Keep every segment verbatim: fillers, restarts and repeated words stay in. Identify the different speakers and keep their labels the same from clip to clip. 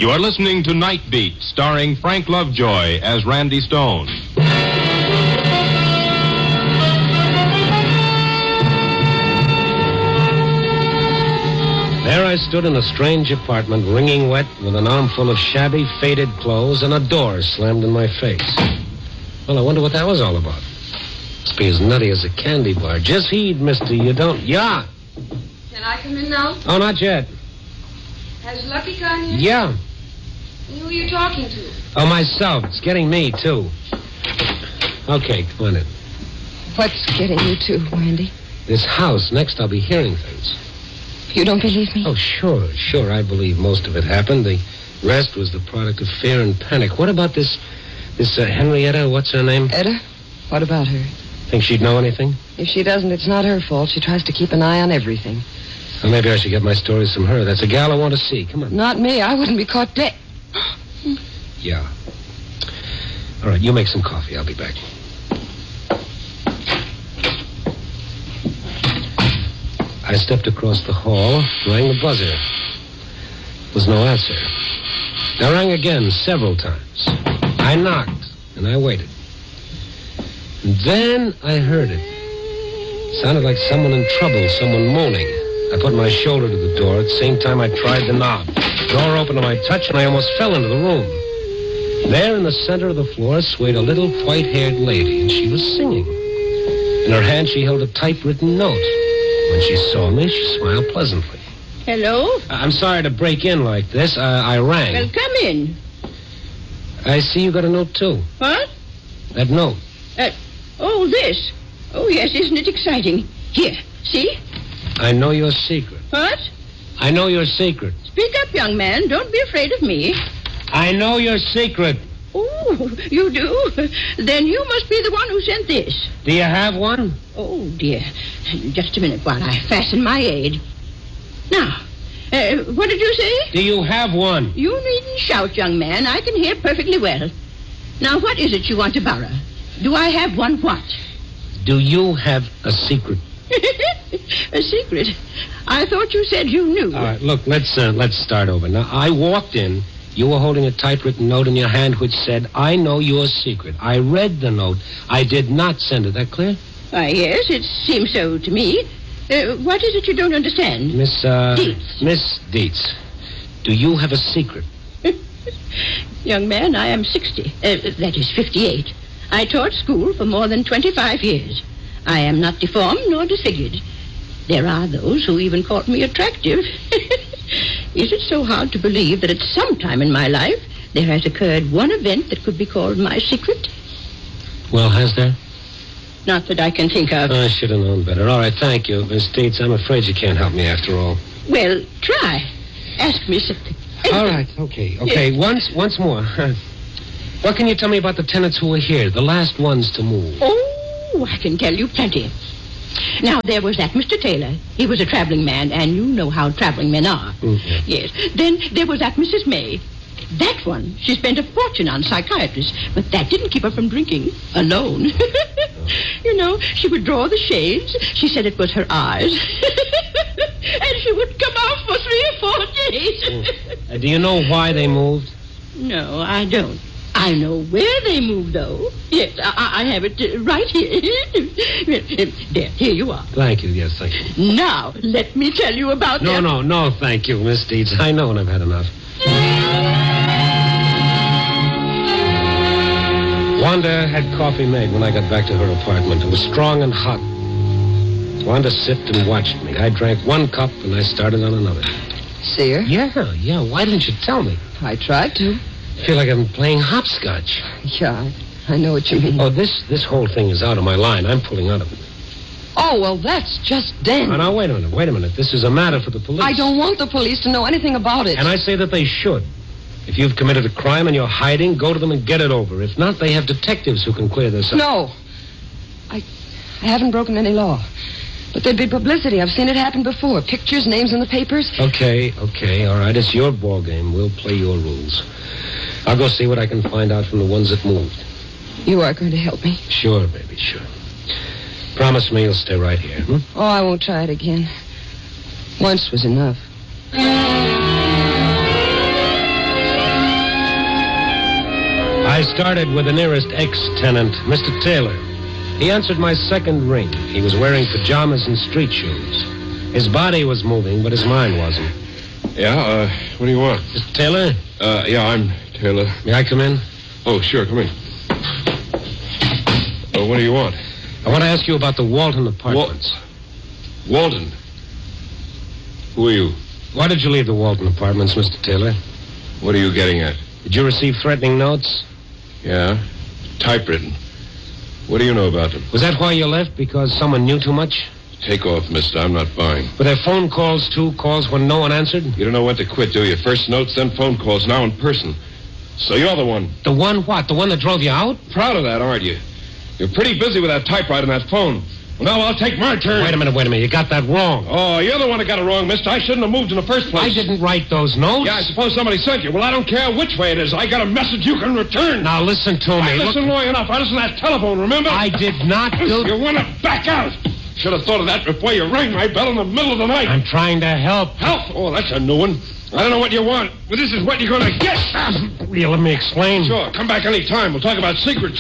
Speaker 1: You are listening to Night Beat, starring Frank Lovejoy as Randy Stone.
Speaker 2: There I stood in a strange apartment, wringing wet, with an armful of shabby, faded clothes, and a door slammed in my face. Well, I wonder what that was all about. Must be as nutty as a candy bar. Just heed, mister, you don't... Yeah.
Speaker 3: Can I come in now?
Speaker 2: Oh, not yet.
Speaker 3: Has Lucky gone yet?
Speaker 2: Yeah.
Speaker 3: Who are you talking to?
Speaker 2: Oh, myself. It's getting me, too. Okay, come on in.
Speaker 3: What's getting you too, Randy?
Speaker 2: This house. Next, I'll be hearing things.
Speaker 3: You don't believe me?
Speaker 2: Oh, sure, sure. I believe most of it happened. The rest was the product of fear and panic. What about this, this uh, Henrietta, what's her name?
Speaker 3: Etta? What about her?
Speaker 2: Think she'd know anything?
Speaker 3: If she doesn't, it's not her fault. She tries to keep an eye on everything.
Speaker 2: Well, maybe I should get my stories from her. That's a gal I want to see. Come on.
Speaker 3: Not me. I wouldn't be caught dead.
Speaker 2: Yeah. All right, you make some coffee. I'll be back. I stepped across the hall, rang the buzzer. There was no answer. I rang again several times. I knocked, and I waited. And then I heard it. It sounded like someone in trouble, someone moaning. I put my shoulder to the door. At the same time, I tried the knob. The door opened to my touch, and I almost fell into the room. There in the center of the floor swayed a little white-haired lady, and she was singing. In her hand, she held a typewritten note. When she saw me, she smiled pleasantly.
Speaker 4: Hello?
Speaker 2: I'm sorry to break in like this. I, I rang.
Speaker 4: Well, come in.
Speaker 2: I see you got a note, too.
Speaker 4: What?
Speaker 2: That note.
Speaker 4: Uh, oh, this. Oh, yes, isn't it exciting? Here, see?
Speaker 2: I know your secret.
Speaker 4: What?
Speaker 2: I know your secret.
Speaker 4: Speak up, young man. Don't be afraid of me.
Speaker 2: I know your secret.
Speaker 4: Oh, you do? Then you must be the one who sent this.
Speaker 2: Do you have one?
Speaker 4: Oh, dear. Just a minute while I fasten my aid. Now, uh, what did you say?
Speaker 2: Do you have one?
Speaker 4: You needn't shout, young man. I can hear perfectly well. Now, what is it you want to borrow? Do I have one what?
Speaker 2: Do you have a secret?
Speaker 4: A secret? I thought you said you knew.
Speaker 2: All right, look, let's uh, let's start over. Now, I walked in. You were holding a typewritten note in your hand which said, I know your secret. I read the note. I did not send it. That clear?
Speaker 4: Why, yes, it seems so to me. Uh, what is it you don't understand?
Speaker 2: Miss, uh...
Speaker 4: Dietz.
Speaker 2: Miss Dietz, do you have a secret?
Speaker 4: Young man, I am sixty. Uh, that is fifty-eight. I taught school for more than twenty-five years. I am not deformed nor disfigured. There are those who even called me attractive. Is it so hard to believe that at some time in my life there has occurred one event that could be called my secret?
Speaker 2: Well, has there?
Speaker 4: Not that I can think of.
Speaker 2: I should have known better. All right, thank you. Miss Dietz, I'm afraid you can't help me after all.
Speaker 4: Well, try. Ask me something. Anything.
Speaker 2: All right, okay, okay.
Speaker 4: Yes.
Speaker 2: Once, once more. What can you tell me about the tenants who were here, the last ones to move?
Speaker 4: Oh, I can tell you plenty. Now, there was that Mister Taylor. He was a traveling man, and you know how traveling men are.
Speaker 2: Mm-hmm.
Speaker 4: Yes. Then there was that Missus May. That one, she spent a fortune on psychiatrists, but that didn't keep her from drinking alone. You know, she would draw the shades. She said it was her eyes. And she would come out for three or four days.
Speaker 2: Uh, do you know why they moved?
Speaker 4: No, I don't. I know where they moved, though. Yes, I, I have it uh, right here. There, here you are.
Speaker 2: Thank you, yes, thank you.
Speaker 4: Now, let me tell you about
Speaker 2: No,
Speaker 4: them.
Speaker 2: no, no, thank you, Miss Dietz. I know and I've had enough. Wanda had coffee made when I got back to her apartment. It was strong and hot. Wanda sipped and watched me. I drank one cup and I started on another.
Speaker 3: See her?
Speaker 2: Yeah, yeah, why didn't you tell me?
Speaker 3: I tried to.
Speaker 2: I feel like I'm playing hopscotch.
Speaker 3: Yeah, I know what you mean.
Speaker 2: Oh, this this whole thing is out of my line. I'm pulling out of it.
Speaker 3: Oh, well, that's just then.
Speaker 2: Oh, now, wait a minute, wait a minute. This is a matter for the police.
Speaker 3: I don't want the police to know anything about it.
Speaker 2: And I say that they should. If you've committed a crime and you're hiding, go to them and get it over. If not, they have detectives who can clear this up.
Speaker 3: No. I, I haven't broken any law. But there'd be publicity. I've seen it happen before. Pictures, names in the papers.
Speaker 2: Okay, okay, all right. It's your ball game. We'll play your rules. I'll go see what I can find out from the ones that moved.
Speaker 3: You are going to help me?
Speaker 2: Sure, baby, sure. Promise me you'll stay right here, hmm?
Speaker 3: Oh, I won't try it again. Once was enough.
Speaker 2: I started with the nearest ex-tenant, Mister Taylor. He answered my second ring. He was wearing pajamas and street shoes. His body was moving, but his mind wasn't.
Speaker 5: Yeah, uh, what do you want?
Speaker 2: Mister Taylor?
Speaker 5: Uh, yeah, I'm Taylor.
Speaker 2: May I come in?
Speaker 5: Oh, sure, come in. Oh, what do you want?
Speaker 2: I want to ask you about the Walton Apartments.
Speaker 5: Wal- Walton? Who are you?
Speaker 2: Why did you leave the Walton Apartments, Mister Taylor?
Speaker 5: What are you getting at?
Speaker 2: Did you receive threatening notes?
Speaker 5: Yeah, typewritten. What do you know about them?
Speaker 2: Was that why you left? Because someone knew too much?
Speaker 5: Take off, mister. I'm not buying.
Speaker 2: Were there phone calls, too? Calls when no one answered?
Speaker 5: You don't know when to quit, do you? First notes, then phone calls, now in person. So you're the one.
Speaker 2: The one what? The one that drove you out?
Speaker 5: Proud of that, aren't you? You're pretty busy with that typewriter and that phone. Well, now I'll take my turn.
Speaker 2: Wait a minute, wait a minute. You got that wrong.
Speaker 5: Oh, you're the one that got it wrong, mister. I shouldn't have moved in the first place.
Speaker 2: I didn't write those notes.
Speaker 5: Yeah, I suppose somebody sent you. Well, I don't care which way it is. I got a message you can return.
Speaker 2: Now, listen to me.
Speaker 5: I listen
Speaker 2: Look,
Speaker 5: long enough. I listened to that telephone, remember?
Speaker 2: I did not do...
Speaker 5: You want to back out. Should have thought of that before you rang my bell in the middle of the night.
Speaker 2: I'm trying to help.
Speaker 5: Help? Oh, that's a new one. I don't know what you want, but this is what you're going to get.
Speaker 2: Will you let me explain?
Speaker 5: Sure. Come back any time. We'll talk about secrets.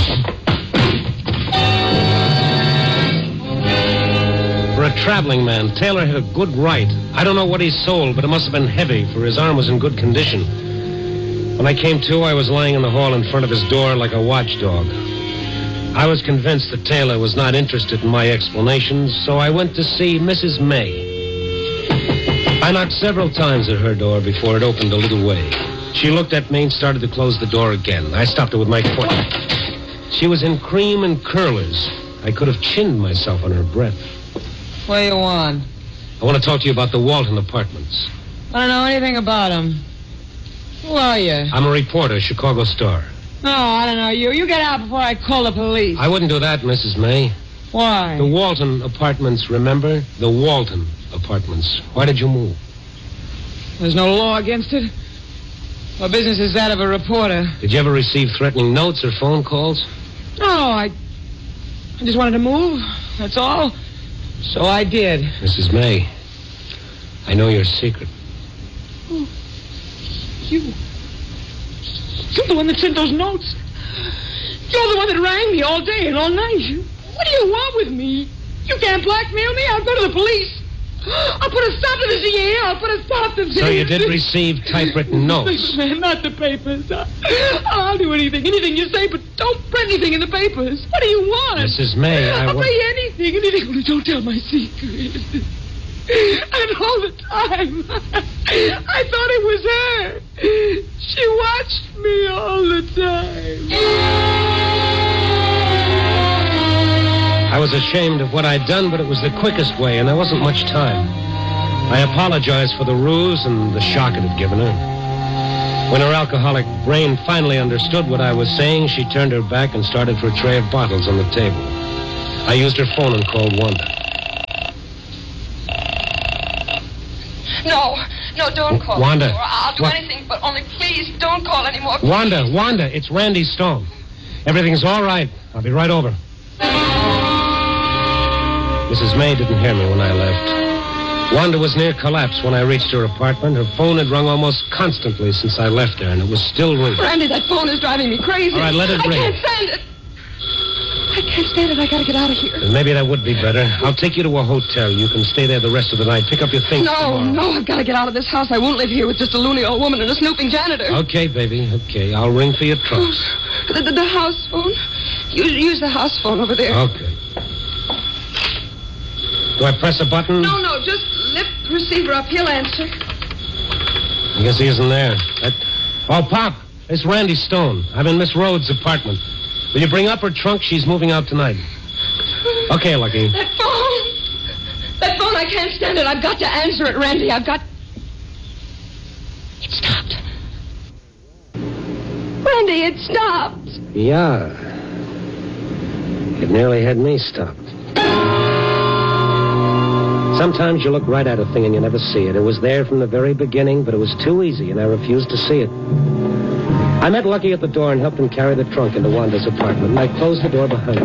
Speaker 2: For a traveling man, Taylor had a good right. I don't know what he sold, but it must have been heavy, for his arm was in good condition. When I came to, I was lying in the hall in front of his door like a watchdog. I was convinced that Taylor was not interested in my explanations, so I went to see Missus May. I knocked several times at her door before it opened a little way. She looked at me and started to close the door again. I stopped her with my foot. She was in cream and curlers. I could have chinned myself on her breath.
Speaker 6: What do you want?
Speaker 2: I want to talk to you about the Walton Apartments.
Speaker 6: I don't know anything about them. Who are you?
Speaker 2: I'm a reporter, Chicago Star.
Speaker 6: No, I don't know you. You get out before I call the police.
Speaker 2: I wouldn't do that, Missus May.
Speaker 6: Why?
Speaker 2: The Walton Apartments, remember? The Walton Apartments. Why did you move?
Speaker 6: There's no law against it. What business is that of a reporter?
Speaker 2: Did you ever receive threatening notes or phone calls?
Speaker 6: No, I... I just wanted to move. That's all. So I did.
Speaker 2: Missus May, I know your secret.
Speaker 6: Oh, you... You're the one that sent those notes. You're the one that rang me all day and all night. What do you want with me? You can't blackmail me. I'll go to the police. I'll put a stop to this here. I'll put a stop to this.
Speaker 2: So you did receive typewritten notes?
Speaker 6: Man, not the papers. I'll do anything, anything you say, but don't print anything in the papers. What do you want?
Speaker 2: Missus May, I
Speaker 6: I'll
Speaker 2: wa-
Speaker 6: pay anything, anything, only don't tell my secret. And all the time, I thought it was her. She watched me all the time.
Speaker 2: I was ashamed of what I'd done, but it was the quickest way, and there wasn't much time. I apologized for the ruse and the shock it had given her. When her alcoholic brain finally understood what I was saying, she turned her back and started for a tray of bottles on the table. I used her phone and called Wanda.
Speaker 3: No, no, don't call
Speaker 2: Wanda,
Speaker 3: anymore. I'll do
Speaker 2: what-
Speaker 3: anything, but only please don't call anymore.
Speaker 2: Wanda, Wanda, it's Randy Stone. Everything's all right. I'll be right over. Missus May didn't hear me when I left. Wanda was near collapse when I reached her apartment. Her phone had rung almost constantly since I left her, and it was still ringing.
Speaker 3: Randy, that phone is driving me crazy.
Speaker 2: All right, let it
Speaker 3: I
Speaker 2: ring.
Speaker 3: can't stand it. I can't stand it. I gotta get out of here.
Speaker 2: And maybe that would be better. I'll take you to a hotel. You can stay there the rest of the night. Pick up your things
Speaker 3: No,
Speaker 2: tomorrow.
Speaker 3: no, I've got to get out of this house. I won't live here with just a loony old woman and a snooping janitor.
Speaker 2: Okay, baby. Okay, I'll ring for your trunks.
Speaker 3: The, the, the house phone. Use, use the house phone over there.
Speaker 2: Okay. Do I press a button?
Speaker 3: No, no, just lift the receiver up. He'll answer.
Speaker 2: I guess he isn't there. That... Oh, Pop, it's Randy Stone. I'm in Miss Rhodes' apartment. Will you bring up her trunk? She's moving out tonight. Okay, Lucky.
Speaker 3: That phone. That phone, I can't stand it. I've got to answer it, Randy. I've got... It stopped. Randy, it stopped.
Speaker 2: Yeah. It nearly had me stopped. Sometimes you look right at a thing and you never see it. It was there from the very beginning, but it was too easy, and I refused to see it. I met Lucky at the door and helped him carry the trunk into Wanda's apartment, and I closed the door behind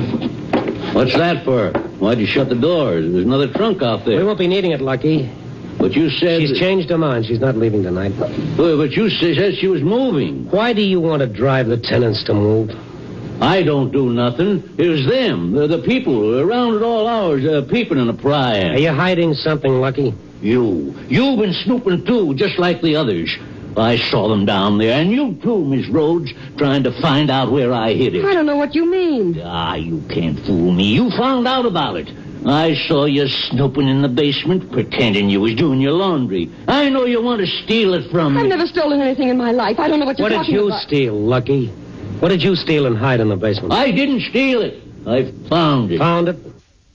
Speaker 2: us.
Speaker 7: What's that for? Why'd you shut the door? There's another trunk out
Speaker 2: We
Speaker 7: there.
Speaker 2: won't be needing it, Lucky.
Speaker 7: But you said...
Speaker 2: She's changed her mind. She's not leaving tonight.
Speaker 7: Well, but you said she was moving.
Speaker 2: Why do you want to drive the tenants to move?
Speaker 7: I don't do nothing. It was them, the, the people, around at all hours, uh, peeping and a prying.
Speaker 2: Are you hiding something, Lucky?
Speaker 7: You. You've been snooping, too, just like the others. I saw them down there, and you, too, Miss Rhodes, trying to find out where I hid it.
Speaker 3: I don't know what you mean.
Speaker 7: Ah, you can't fool me. You found out about it. I saw you snooping in the basement, pretending you was doing your laundry. I know you want to steal it from me.
Speaker 3: I've never stolen anything in my life. I don't know what you're
Speaker 2: What did
Speaker 3: talking
Speaker 2: you
Speaker 3: about.
Speaker 2: steal, Lucky? What did you steal and hide in the basement?
Speaker 7: I didn't steal it. I found it.
Speaker 2: Found it?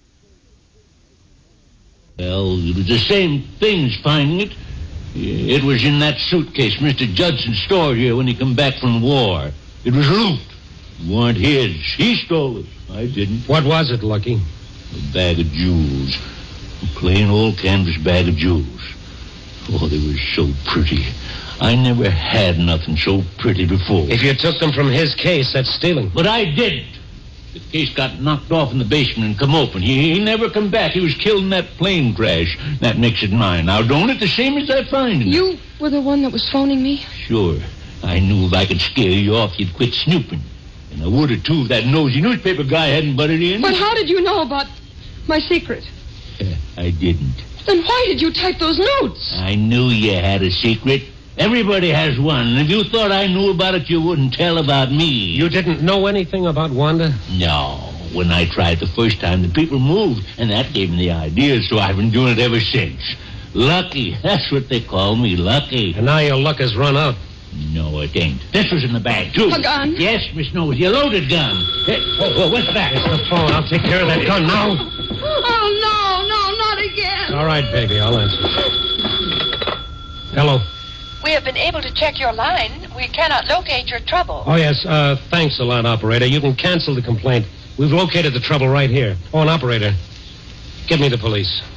Speaker 7: Well, it was the same thing as finding it. It was in that suitcase Mister Judson stored here when he come back from the war. It was loot. It weren't his. He stole it. I didn't.
Speaker 2: What was it, Lucky?
Speaker 7: A bag of jewels. A plain old canvas bag of jewels. Oh, they were so pretty. I never had nothing so pretty before.
Speaker 2: If you took them from his case, that's stealing.
Speaker 7: But I didn't. The case got knocked off in the basement and come open. He, he never come back. He was killed in that plane crash. That makes it mine. Now, don't it the same as I find it?
Speaker 3: You were the one that was phoning me?
Speaker 7: Sure. I knew if I could scare you off, you'd quit snooping. And I would have, too, if that nosy newspaper guy hadn't butted in.
Speaker 3: But how did you know about my secret?
Speaker 7: Uh, I didn't.
Speaker 3: Then why did you type those notes?
Speaker 7: I knew you had a secret. Everybody has one. And if you thought I knew about it, you wouldn't tell about me.
Speaker 2: You didn't know anything about Wanda?
Speaker 7: No. When I tried the first time, the people moved, and that gave me the idea, so I've been doing it ever since. Lucky. That's what they call me, Lucky.
Speaker 2: And now your luck has run out.
Speaker 7: No, it ain't. This was in the bag, too.
Speaker 3: A gun?
Speaker 7: Yes, Miss Nosy, a loaded gun. Hey, oh, oh, what's that?
Speaker 2: It's the phone. I'll take care of that gun now.
Speaker 3: Oh, no, no, not again.
Speaker 2: All right, baby, I'll answer. Hello.
Speaker 8: We have been able to check your line. We cannot locate your trouble.
Speaker 2: Oh, yes. Uh, thanks a lot, operator. You can cancel the complaint. We've located the trouble right here. Oh, an operator. Get me the police.